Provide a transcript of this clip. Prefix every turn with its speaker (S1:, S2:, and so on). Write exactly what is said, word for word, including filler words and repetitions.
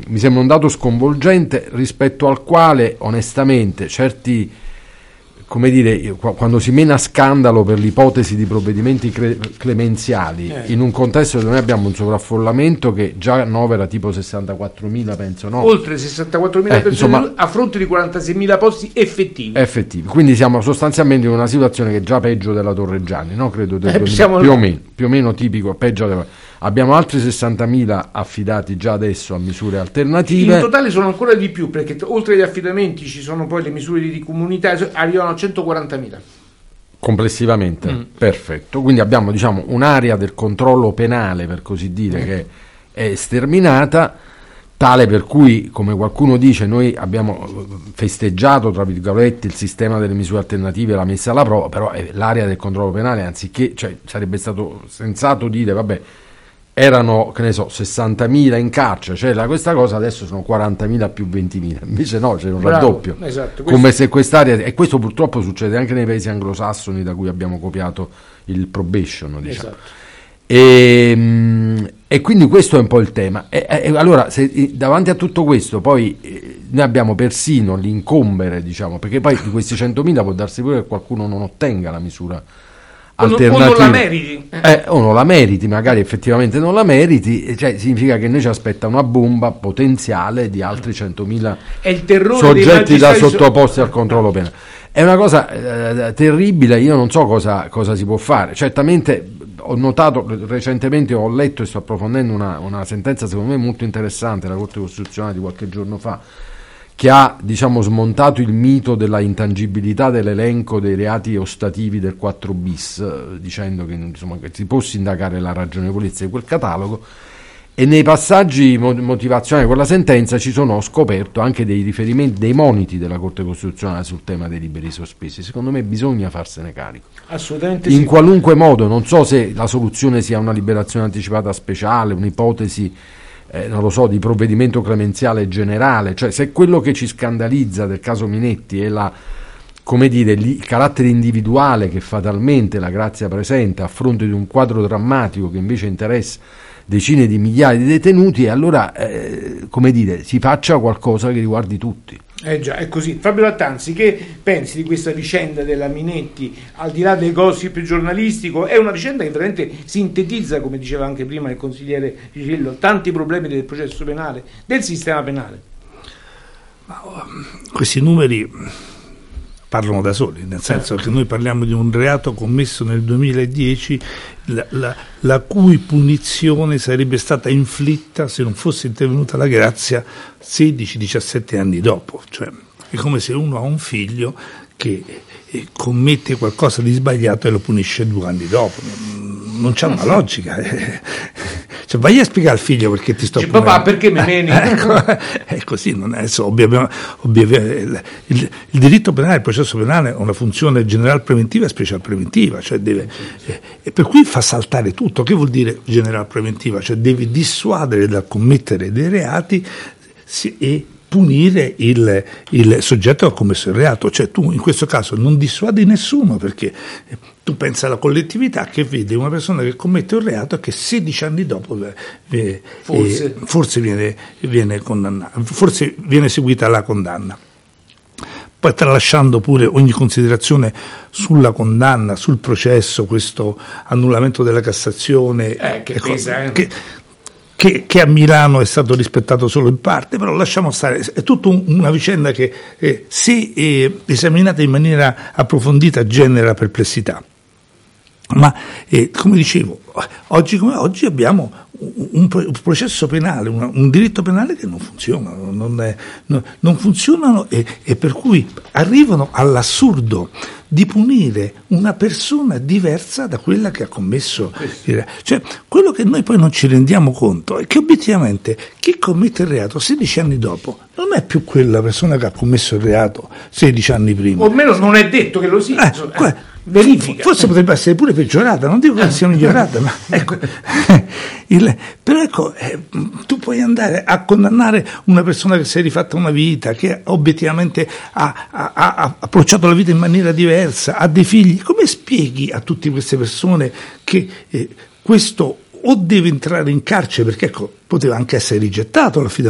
S1: mi sembra un dato sconvolgente rispetto al quale onestamente certi, come dire, quando si mena scandalo per l'ipotesi di provvedimenti cre- clemenziali eh. in un contesto dove noi abbiamo un sovraffollamento che già novera tipo sessantaquattromila, penso, no?
S2: Oltre sessantaquattromila
S1: eh,
S2: persone
S1: insomma,
S2: a fronte di quarantaseimila posti effettivi.
S1: effettivi. Quindi siamo sostanzialmente in una situazione che è già peggio della Torreggiani, no? Credo del
S2: eh,
S1: duemila,
S2: siamo...
S1: più o meno, più o meno tipico, peggio della... Abbiamo altri sessantamila affidati già adesso a misure alternative.
S2: In totale sono ancora di più, perché oltre agli affidamenti ci sono poi le misure di comunità, arrivano a centoquarantamila.
S1: Complessivamente, mm. perfetto. Quindi abbiamo, diciamo, un'area del controllo penale, per così dire, mm. che è sterminata, tale per cui, come qualcuno dice, noi abbiamo festeggiato, tra virgolette, il sistema delle misure alternative, la messa alla prova, però è l'area del controllo penale, anziché, cioè, sarebbe stato sensato dire, vabbè, erano, che ne so, sessantamila in carcere, cioè questa cosa, adesso sono quarantamila più ventimila, invece no, c'è un Bravo, raddoppio,
S2: esatto,
S1: come questo... se quest'area, e questo purtroppo succede anche nei paesi anglosassoni da cui abbiamo copiato il probation, diciamo. Esatto. E, e quindi questo è un po' il tema. E, e allora, se davanti a tutto questo poi eh, noi abbiamo persino l'incombere, diciamo, perché poi di questi centomila può darsi pure che qualcuno non ottenga la misura alternativa,
S2: o non la meriti,
S1: eh, o non la meriti, magari effettivamente non la meriti, cioè significa che noi ci aspetta una bomba potenziale di altri centomila soggetti da sottoposti so... al controllo penale. È una cosa eh, terribile, io non so cosa, cosa si può fare. Certamente ho notato recentemente, ho letto e sto approfondendo una, una sentenza secondo me molto interessante della Corte Costituzionale di qualche giorno fa, che ha, diciamo, smontato il mito della intangibilità dell'elenco dei reati ostativi del quattro bis, dicendo che, insomma, che si può sindacare la ragionevolezza di quel catalogo, e nei passaggi motivazionali di quella sentenza ci sono scoperto anche dei riferimenti, dei moniti della Corte Costituzionale sul tema dei liberi sospesi. Secondo me bisogna farsene carico.
S2: Assolutamente
S1: in
S2: sì.
S1: qualunque modo, non so se la soluzione sia una liberazione anticipata speciale, un'ipotesi Eh, non lo so, di provvedimento clemenziale generale, cioè se quello che ci scandalizza del caso Minetti è la, come dire, il carattere individuale che fatalmente la grazia presenta a fronte di un quadro drammatico che invece interessa decine di migliaia di detenuti, e allora eh, come dire, si faccia qualcosa che riguardi tutti.
S2: Eh già, è così. Fabio Lattanzi, che pensi di questa vicenda della Minetti, al di là del gossip giornalistico? È una vicenda che veramente sintetizza, come diceva anche prima il consigliere Ricello, tanti problemi del processo penale, del sistema penale.
S3: Ma, um, questi numeri parlano da soli, nel senso che noi parliamo di un reato commesso nel duemiladieci, la, la, la cui punizione sarebbe stata inflitta se non fosse intervenuta la grazia sedici diciassette anni dopo. Cioè è come se uno ha un figlio che eh, commette qualcosa di sbagliato e lo punisce due anni dopo. Non c'è una logica. Cioè, vai a spiegare al figlio perché ti sto
S2: punendo. Papà, perché me meni?
S3: Ecco, è così, non è so, ovviamente, ovviamente, il, il, il diritto penale, il processo penale ha una funzione general preventiva e special preventiva, cioè deve, eh, e per cui fa saltare tutto. Che vuol dire general preventiva? Cioè deve dissuadere dal commettere dei reati si, e punire il, il soggetto che ha commesso il reato. Cioè tu in questo caso non dissuadi nessuno, perché tu pensa alla collettività che vede una persona che commette un reato e che sedici anni dopo eh,
S2: forse,
S3: eh, forse viene, viene condannato, forse viene eseguita la condanna. Poi tralasciando pure ogni considerazione sulla condanna, sul processo, questo annullamento della Cassazione
S2: eh, che,
S3: ecco,
S2: pesa, eh.
S3: che Che, che a Milano è stato rispettato solo in parte, però lasciamo stare, è tutta un, una vicenda che eh, se eh, esaminata in maniera approfondita genera perplessità. Ma eh, come dicevo, oggi come oggi abbiamo un, un processo penale, un, un diritto penale che non funziona, non, è, no, non funzionano e, e per cui arrivano all'assurdo di punire una persona diversa da quella che ha commesso il reato. Cioè, quello che noi poi non ci rendiamo conto è che obiettivamente chi commette il reato sedici anni dopo non è più quella persona che ha commesso il reato sedici anni prima.
S2: O almeno non è detto che lo sia.
S3: Eh, que-
S2: Verifica.
S3: Forse potrebbe essere pure peggiorata, non dico che sia migliorata, ma ecco, il, però ecco, eh, tu puoi andare a condannare una persona che si è rifatta una vita, che obiettivamente ha, ha, ha approcciato la vita in maniera diversa, ha dei figli. Come spieghi a tutte queste persone che eh, questo o deve entrare in carcere, perché ecco, poteva anche essere rigettato l'affidamento